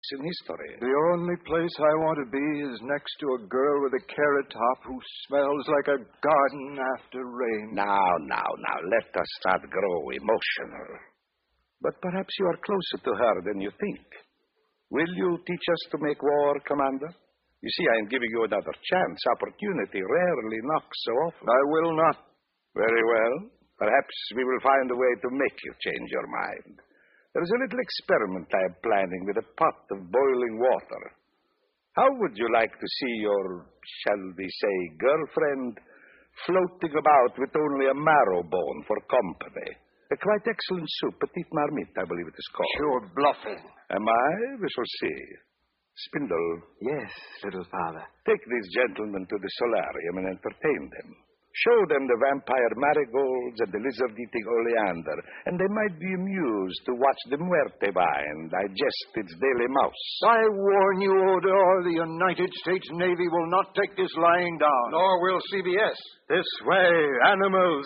in history. The only place I want to be is next to a girl with a carrot top who smells like a garden after rain. Now, let us not grow emotional. But perhaps you are closer to her than you think. Will you teach us to make war, Commander? You see, I am giving you another chance. Opportunity rarely knocks so often. I will not. Very well. Perhaps we will find a way to make you change your mind. There is a little experiment I am planning with a pot of boiling water. How would you like to see your, shall we say, girlfriend floating about with only a marrow bone for company? A quite excellent soup, petite marmite, I believe it is called. You're bluffing. Am I? We shall see. Spindle. Yes, little father. Take these gentlemen to the solarium and entertain them. Show them the vampire marigolds and the lizard-eating oleander, and they might be amused to watch the muerte vine digest its daily mouse. I warn you, Odor, the United States Navy will not take this lying down. Nor will CBS. This way, animals.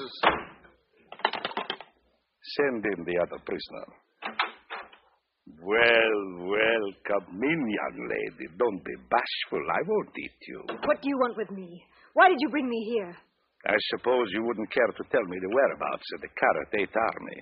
Send in the other prisoner. Well, come in, young lady. Don't be bashful. I won't eat you. What do you want with me? Why did you bring me here? I suppose you wouldn't care to tell me the whereabouts of the Carrot 8 Army.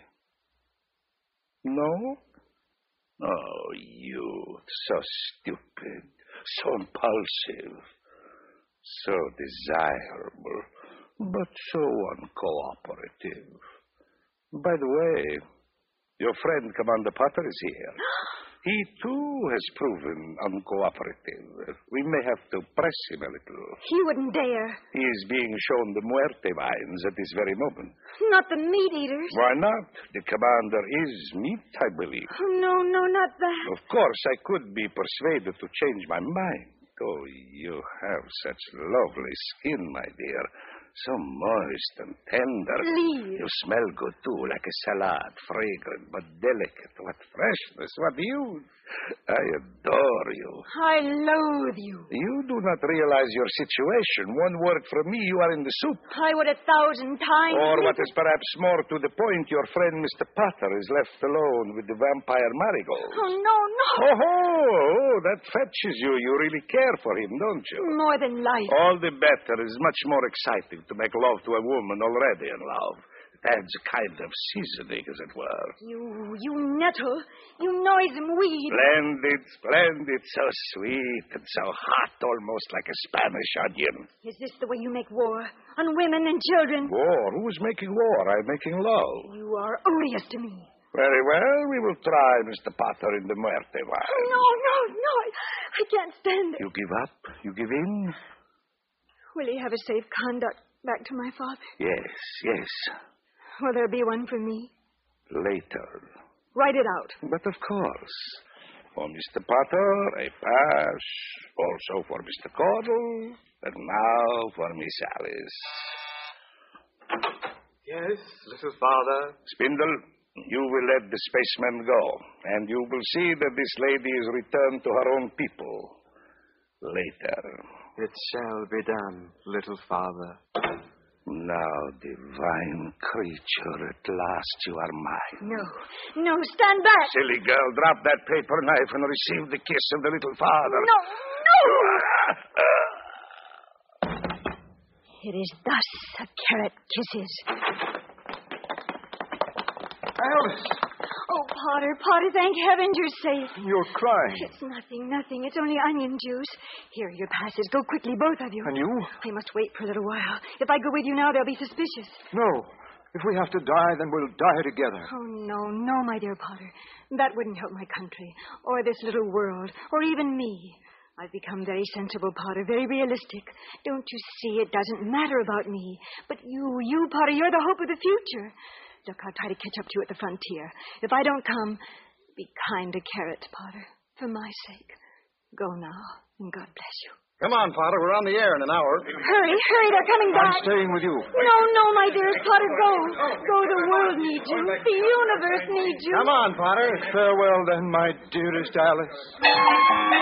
No? Oh, youth. So stupid. So impulsive. So desirable. But so uncooperative. By the way, your friend, Commander Potter, is here. He, too, has proven uncooperative. We may have to press him a little. He wouldn't dare. He is being shown the muerte vines at this very moment. Not the meat eaters. Why not? The commander is meat, I believe. Oh, no, not that. Of course, I could be persuaded to change my mind. Oh, you have such lovely skin, my dear. So moist and tender. Please. You smell good, too, like a salad. Fragrant but delicate. What freshness, what youth. I adore you. I loathe you. You do not realize your situation. One word from me, you are in the soup. I would 1,000 times. Or what is perhaps more to the point, your friend Mr. Potter is left alone with the vampire marigold. Oh, no. Oh, that fetches you. You really care for him, don't you? More than life. All the better. It is much more exciting to make love to a woman already in love. It adds a kind of seasoning, as it were. You nettle. You noisome weed. Splendid. So sweet and so hot, almost like a Spanish onion. Is this the way you make war? On women and children? War? Who is making war? I'm making love. You are odious to me. Very well. We will try, Mr. Potter, in the muerte vine. No. I can't stand it. You give up? You give in? Will he have a safe conduct back to my father? Yes. Will there be one for me? Later. Write it out. But of course. For Mr. Potter, a pass. Also for Mr. Caudle. And now for Miss Alice. Yes, little father. Spindle, you will let the spaceman go. And you will see that this lady is returned to her own people. Later. It shall be done, little father. Now, divine creature, at last you are mine. No, stand back. Silly girl, drop that paper knife and receive the kiss of the little father. No. It is thus a carrot kisses. Alice! Oh, Potter, thank heaven you're safe. You're crying. It's nothing. It's only onion juice. Here are your passes. Go quickly, both of you. And you? I must wait for a little while. If I go with you now, they'll be suspicious. No. If we have to die, then we'll die together. Oh, no, my dear Potter. That wouldn't help my country, or this little world, or even me. I've become very sensible, Potter, very realistic. Don't you see, it doesn't matter about me. But you, Potter, you're the hope of the future. Look, I'll try to catch up to you at the frontier. If I don't come, be kind to Carrot, Potter, for my sake. Go now, and God bless you. Come on, Potter. We're on the air in an hour. Hurry, they're coming back. I'm staying with you. No, my dearest Potter, go. Go, the world needs you. The universe needs you. Come on, Potter. Farewell, then, my dearest Alice.